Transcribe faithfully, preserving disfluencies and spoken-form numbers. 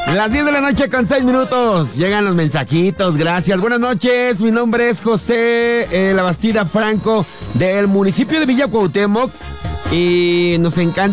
Las diez de la noche con seis minutos. Llegan los mensajitos, gracias. Buenas noches, mi nombre es José eh, La Bastida Franco, del municipio de Villa Cuauhtémoc. Y nos encanta